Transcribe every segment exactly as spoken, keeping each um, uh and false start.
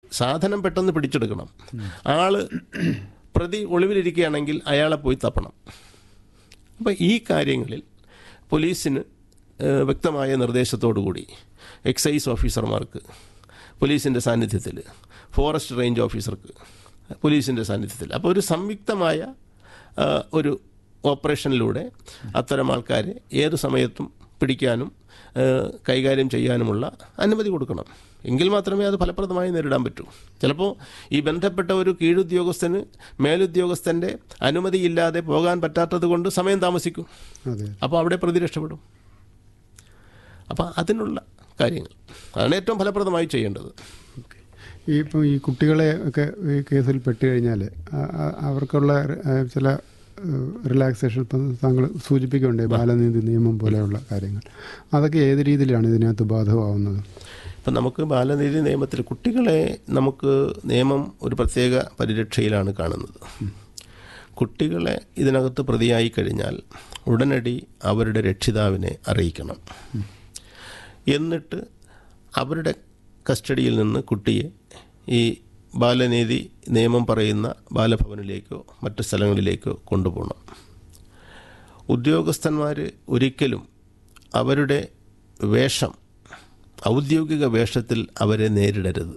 സാധനം പെട്ടെന്ന് പിടിച്ചെടുക്കണം. ആള് പ്രതി ഒളിവിലിരിക്കുകയാണെങ്കിൽ അയാളെ പോയി തപ്പണം. അപ്പോൾ ഈ കാര്യങ്ങളിൽ പോലീസിന് വ്യക്തമായ നിർദ്ദേശത്തോടു കൂടി എക്സൈസ് ഓഫീസർമാർക്ക് പോലീസിൻ്റെ സാന്നിധ്യത്തിൽ, ഫോറസ്റ്റ് റേഞ്ച് ഓഫീസർക്ക് പോലീസിൻ്റെ സാന്നിധ്യത്തിൽ, അപ്പോൾ ഒരു സംയുക്തമായ ഒരു ഓപ്പറേഷനിലൂടെ അത്തരം ആൾക്കാരെ ഏത് സമയത്തും പിടിക്കാനും കൈകാര്യം ചെയ്യാനുമുള്ള അനുമതി കൊടുക്കണം. എങ്കിൽ മാത്രമേ അത് ഫലപ്രദമായി നേരിടാൻ പറ്റൂ. ചിലപ്പോൾ ഈ ബന്ധപ്പെട്ട ഒരു കീഴുദ്യോഗസ്ഥന് മേലുദ്യോഗസ്ഥൻ്റെ അനുമതിയില്ലാതെ പോകാൻ പറ്റാത്തത് കൊണ്ട് സമയം താമസിക്കും. അപ്പോൾ അവിടെ പ്രതി രക്ഷപ്പെടും. അപ്പോൾ അതിനുള്ള കാര്യങ്ങൾ അതാണ് ഏറ്റവും ഫലപ്രദമായി ചെയ്യേണ്ടത്. ഈ ഇപ്പം ഈ കുട്ടികളെ ഒക്കെ ഈ കേസിൽ പെട്ട് കഴിഞ്ഞാൽ അവർക്കുള്ള ചില റിലാക്സേഷൻ ഇപ്പം താങ്കൾ സൂചിപ്പിക്കുന്നുണ്ട്, ബാലനീതി നിയമം പോലെയുള്ള കാര്യങ്ങൾ, അതൊക്കെ ഏത് രീതിയിലാണ് ഇതിനകത്ത് ബാധകമാവുന്നത്? ഇപ്പം നമുക്ക് ബാലനീതി നിയമത്തിൽ കുട്ടികളെ നമുക്ക് നിയമം ഒരു പ്രത്യേക പരിരക്ഷയിലാണ് കാണുന്നത്. കുട്ടികളെ ഇതിനകത്ത് പ്രതിയായി കഴിഞ്ഞാൽ ഉടനടി അവരുടെ രക്ഷിതാവിനെ അറിയിക്കണം. എന്നിട്ട് അവരുടെ കസ്റ്റഡിയിൽ നിന്ന് കുട്ടിയെ ഈ ബാലനീതി നിയമം പറയുന്ന ബാലഭവനിലേക്കോ മറ്റ് സ്ഥലങ്ങളിലേക്കോ കൊണ്ടുപോകണം. ഉദ്യോഗസ്ഥന്മാർ ഒരിക്കലും അവരുടെ വേഷം, ഔദ്യോഗിക വേഷത്തിൽ അവരെ നേരിടരുത്.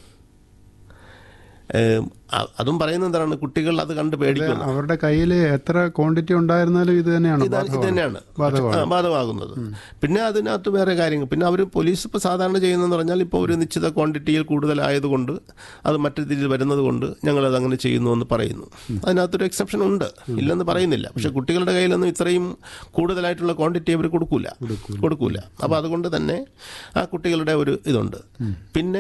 അതും പറയുന്നത് എന്താണ്, കുട്ടികൾ അത് കണ്ട് പേടിക്കുന്നു. അവരുടെ കയ്യിൽ എത്ര ക്വാണ്ടിറ്റി ഉണ്ടായിരുന്നാലും ഇത് തന്നെയാണ് ഇത് തന്നെയാണ് ബാധകമാകുന്നത്. പിന്നെ അതിനകത്ത് വേറെ കാര്യങ്ങൾ, പിന്നെ അവർ പോലീസ് ഇപ്പോൾ സാധാരണ ചെയ്യുന്നതെന്ന് പറഞ്ഞാൽ ഇപ്പോൾ ഒരു നിശ്ചിത ക്വാണ്ടിറ്റിയിൽ കൂടുതലായതുകൊണ്ട് അത് മറ്റു രീതിയിൽ വരുന്നത് കൊണ്ട് ഞങ്ങളത് അങ്ങനെ ചെയ്യുന്നു എന്ന് പറയുന്നു. അതിനകത്തൊരു എക്സെപ്ഷൻ ഉണ്ട്, ഇല്ലെന്ന് പറയുന്നില്ല. പക്ഷേ കുട്ടികളുടെ കയ്യിലൊന്നും ഇത്രയും കൂടുതലായിട്ടുള്ള ക്വാണ്ടിറ്റി അവർ കൊടുക്കൂല കൊടുക്കൂല അപ്പോൾ അതുകൊണ്ട് തന്നെ ആ കുട്ടികളുടെ ഒരു ഇതുണ്ട്. പിന്നെ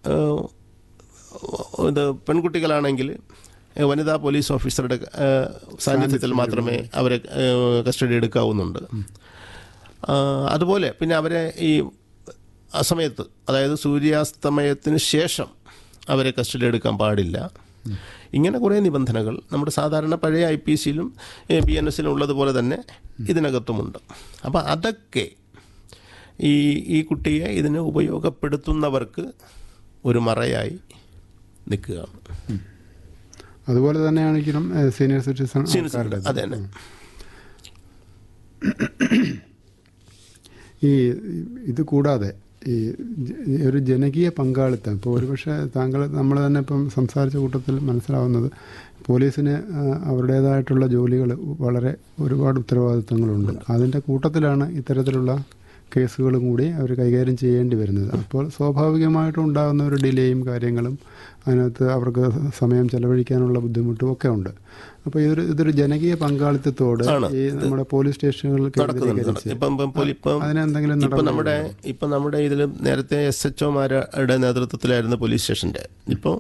ഇത് പെൺകുട്ടികളാണെങ്കിൽ വനിതാ പോലീസ് ഓഫീസറുടെ സാന്നിധ്യത്തിൽ മാത്രമേ അവരെ കസ്റ്റഡി എടുക്കാവുന്നുണ്ട്. അതുപോലെ പിന്നെ അവരെ ഈ അസമയത്ത്, അതായത് സൂര്യാസ്തമയത്തിന് ശേഷം അവരെ കസ്റ്റഡി എടുക്കാൻ പാടില്ല. ഇങ്ങനെ കുറേ നിബന്ധനകൾ നമ്മുടെ സാധാരണ പഴയ ഐ പി സിയിലും ബി എൻ എസിലും ഉള്ളതുപോലെ തന്നെ ഇതിനകത്തുമുണ്ട്. അപ്പോൾ അതൊക്കെ ഈ ഈ കുട്ടിയെ ഇതിന് ഉപയോഗപ്പെടുത്തുന്നവർക്ക് ഒരു മറയായി നിൽക്കുകയാണ്. അതുപോലെ തന്നെയാണെങ്കിലും സീനിയർ സിറ്റിസൺ അതെ തന്നെ ഈ ഇത് കൂടാതെ ഈ ഒരു ജനകീയ പങ്കാളിത്തം ഇപ്പോൾ ഒരുപക്ഷെ താങ്കൾ നമ്മൾ തന്നെ ഇപ്പം സംസാരിച്ച കൂട്ടത്തിൽ മനസ്സിലാവുന്നത് പോലീസിന് അവരുടേതായിട്ടുള്ള ജോലികൾ വളരെ ഒരുപാട് ഉത്തരവാദിത്തങ്ങളുണ്ട്. അതിൻ്റെ കൂട്ടത്തിലാണ് ഇത്തരത്തിലുള്ള കേസുകളും കൂടി അവർ കൈകാര്യം ചെയ്യേണ്ടി വരുന്നത്. അപ്പോൾ സ്വാഭാവികമായിട്ടും ഉണ്ടാകുന്ന ഒരു ഡിലേയും കാര്യങ്ങളും അതിനകത്ത് അവർക്ക് സമയം ചെലവഴിക്കാനുള്ള ബുദ്ധിമുട്ടും ഒക്കെ ഉണ്ട്. അപ്പോൾ ഇതൊരു ഇതൊരു ജനകീയ പങ്കാളിത്തത്തോട് ഈ നമ്മുടെ പോലീസ് സ്റ്റേഷനുകളിൽ അതിനെന്തെങ്കിലും ഇപ്പം നമ്മുടെ ഇപ്പം നമ്മുടെ ഇതിൽ നേരത്തെ എസ് എച്ച് ഒമാരുടെ നേതൃത്വത്തിലായിരുന്നു പോലീസ് സ്റ്റേഷൻ്റെ, ഇപ്പോൾ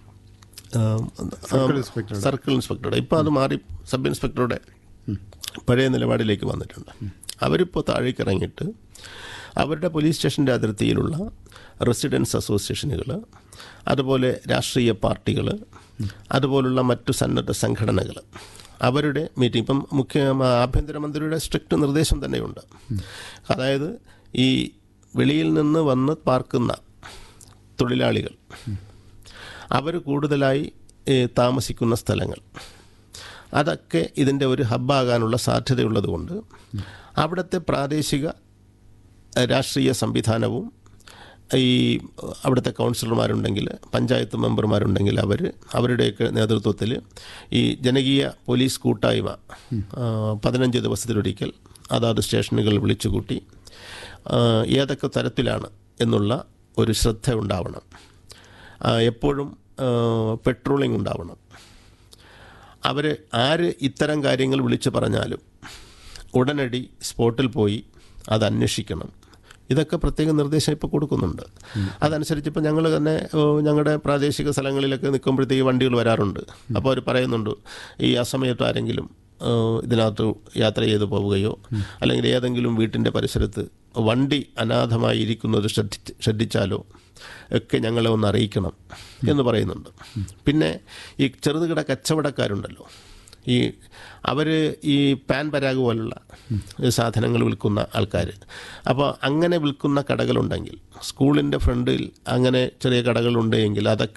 സർക്കിൾ ഇൻസ്പെക്ടറുടെ, ഇപ്പോൾ അത് മാറി സബ് ഇൻസ്പെക്ടറുടെ പഴയ നിലപാടിലേക്ക് വന്നിട്ടുണ്ട്. അവരിപ്പോൾ താഴേക്ക് ഇറങ്ങിയിട്ട് അവരുടെ പോലീസ് സ്റ്റേഷൻ്റെ അതിർത്തിയിലുള്ള റെസിഡൻസ് അസോസിയേഷനുകൾ, അതുപോലെ രാഷ്ട്രീയ പാർട്ടികൾ, അതുപോലുള്ള മറ്റു സന്നദ്ധ സംഘടനകൾ, അവരുടെ മീറ്റിംഗ് ഇപ്പം മുഖ്യ ആഭ്യന്തരമന്ത്രിയുടെ സ്ട്രിക്റ്റ് നിർദ്ദേശം തന്നെയുണ്ട്. അതായത് ഈ വെളിയിൽ നിന്ന് വന്ന് പാർക്കുന്ന തൊഴിലാളികൾ, അവർ കൂടുതലായി താമസിക്കുന്ന സ്ഥലങ്ങൾ, അതൊക്കെ ഇതിൻ്റെ ഒരു ഹബ്ബാകാനുള്ള സാധ്യതയുള്ളതുകൊണ്ട് അവിടുത്തെ പ്രാദേശിക രാഷ്ട്രീയ സംവിധാനവും ഈ അവിടുത്തെ കൗൺസിലർമാരുണ്ടെങ്കിൽ, പഞ്ചായത്ത് മെമ്പർമാരുണ്ടെങ്കിൽ അവർ അവരുടെയൊക്കെ നേതൃത്വത്തിൽ ഈ ജനകീയ പോലീസ് കൂട്ടായ്മ പതിനഞ്ച് ദിവസത്തിലൊരിക്കൽ അതാത് സ്റ്റേഷനുകൾ വിളിച്ചുകൂട്ടി ഏതൊക്കെ തരത്തിലാണ് എന്നുള്ള ഒരു ശ്രദ്ധ ഉണ്ടാവണം. എപ്പോഴും പെട്രോളിംഗ് ഉണ്ടാവണം. അവർ ആര് ഇത്തരം കാര്യങ്ങൾ വിളിച്ചു പറഞ്ഞാലും ഉടനടി സ്പോട്ടിൽ പോയി അത് അന്വേഷിക്കണം. ഇതൊക്കെ പ്രത്യേക നിർദ്ദേശം ഇപ്പോൾ കൊടുക്കുന്നുണ്ട്. അതനുസരിച്ച് ഇപ്പോൾ ഞങ്ങൾ തന്നെ ഞങ്ങളുടെ പ്രാദേശിക സ്ഥലങ്ങളിലൊക്കെ നിൽക്കുമ്പോഴത്തേക്ക് വണ്ടികൾ വരാറുണ്ട്. അപ്പോൾ അവർ പറയുന്നുണ്ട്, ഈ അസമയത്ത് ആരെങ്കിലും ഇതിനകത്ത് യാത്ര ചെയ്ത് പോവുകയോ അല്ലെങ്കിൽ ഏതെങ്കിലും വീട്ടിൻ്റെ പരിസരത്ത് വണ്ടി അനാഥമായി ഇരിക്കുന്നത് ശ്രദ്ധിച്ച് ശ്രദ്ധിച്ചാലോ ഒക്കെ ഞങ്ങളെ ഒന്ന് അറിയിക്കണം എന്ന് പറയുന്നുണ്ട്. പിന്നെ ഈ ചെറുകിട കച്ചവടക്കാരുണ്ടല്ലോ, ഈ അവർ ഈ പാൻ പരാഗ് പോലുള്ള സാധനങ്ങൾ വിൽക്കുന്ന ആൾക്കാർ, അപ്പോൾ അങ്ങനെ വിൽക്കുന്ന കടകളുണ്ടെങ്കിൽ, സ്കൂളിൻ്റെ ഫ്രണ്ടിൽ അങ്ങനെ ചെറിയ കടകളുണ്ടെങ്കിൽ അതൊക്കെ